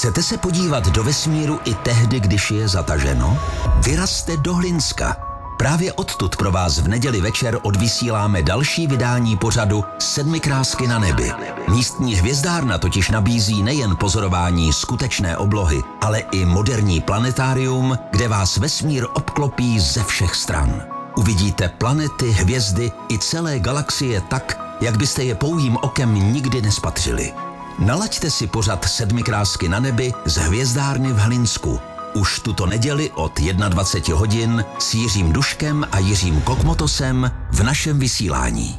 Chcete se podívat do vesmíru i tehdy, když je zataženo? Vyrazte do Hlinska. Právě odtud pro vás v neděli večer odvysíláme další vydání pořadu Sedmikrásky na nebi. Místní hvězdárna totiž nabízí nejen pozorování skutečné oblohy, ale i moderní planetárium, kde vás vesmír obklopí ze všech stran. Uvidíte planety, hvězdy i celé galaxie tak, jak byste je pouhým okem nikdy nespatřili. Nalaďte si pořad Sedmikrásky na nebi z hvězdárny v Hlinsku. Už tuto neděli od 21 hodin s Jiřím Duškem a Jiřím Kokmotosem v našem vysílání.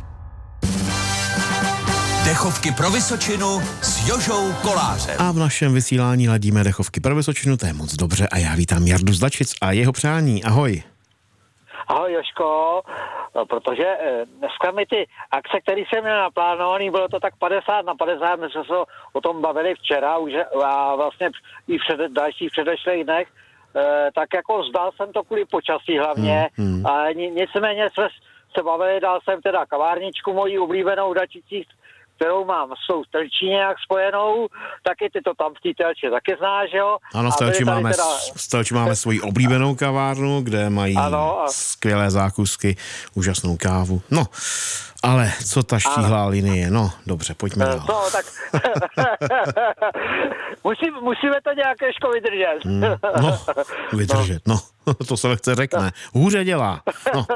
Dechovky pro Vysočinu s Jožou Kolářem. A v našem vysílání ladíme dechovky pro Vysočinu, to je moc dobře a já vítám Jardu z Dačic a jeho přání. Ahoj. Ahoj Jožko, no, protože dneska mi ty akce, které jsem měl naplánovaný, bylo to tak 50/50, my jsme se o tom bavili včera už a vlastně i v dalších předešlých dnech, tak jako vzdal jsem to kvůli počasí hlavně a nicméně jsme se bavili, dal jsem teda kavárničku moji oblíbenou v Dačicích, kterou mám s tou Telčí nějak spojenou, taky ty to tam v té Telči taky znáš, jo? Ano, v Telči máme svoji oblíbenou kavárnu, kde mají skvělé zákusky, úžasnou kávu. No, ale co ta štíhlá linie? No, dobře, pojďme dál. No, tak musíme to nějak ještě vydržet. Vydržet, no. To se lehce řekne. Hůře dělá. No.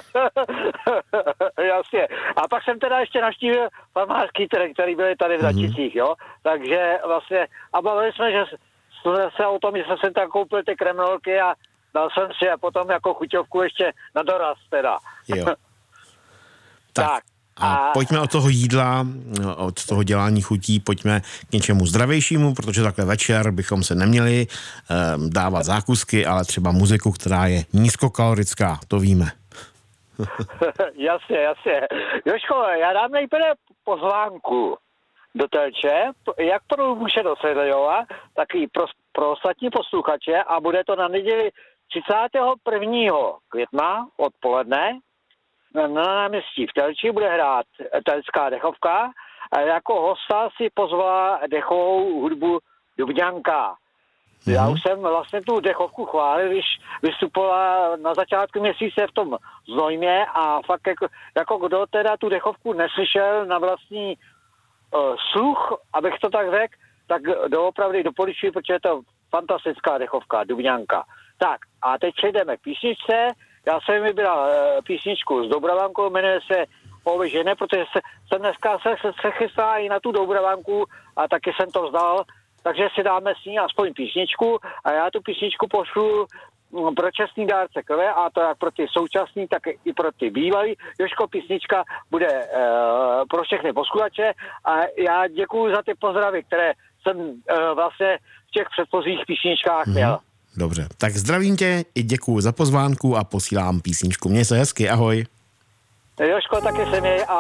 Jasně. A pak jsem teda ještě navštívil farmářský trh, který byly tady v Dačicích, jo. Takže vlastně, a bavili jsme, že se o tom, že jsem si tam koupil ty kremlolky a dal jsem si a potom jako chuťovku ještě na doraz teda. Jo. Tak. A pojďme od toho jídla, od toho dělání chutí, pojďme k něčemu zdravějšímu, protože takhle večer bychom se neměli dávat zákusky, ale třeba muziku, která je nízkokalorická, to víme. Jasně. Jožko, já dám nejprve pozvánku do Telče, jak pro Buše do Sedlejova, tak i pro ostatní posluchače a bude to na neděli 31. května odpoledne. Na náměstí v Telči bude hrát telská dechovka a jako hosta si pozvala dechovou hudbu Dubňanka. Já už jsem vlastně tu dechovku chválil, když vystupovala na začátku měsíce v tom Znojmě a fakt jako kdo teda tu dechovku neslyšel na vlastní sluch, abych to tak řekl, tak doopravdy doporučuji, protože je to fantastická dechovka Dubňanka. Tak a teď přejdeme k písničce. Já jsem vybral písničku s Dobravankou, jmenuje se Ove žene, protože jsem dneska se chystá i na tu Dobravanku a taky jsem to vzdal, takže si dáme s ní aspoň písničku a já tu písničku pošlu pro čestný dárce krve a to jak pro ty současný, tak i pro ty bývalý. Jožko, písnička bude pro všechny posluchače a já děkuju za ty pozdravy, které jsem vlastně v těch předchozích písničkách měl. Dobře, tak zdravím tě, i děkuju za pozvánku a posílám písničku. Měj se hezky, ahoj. Jožko, taky se měj a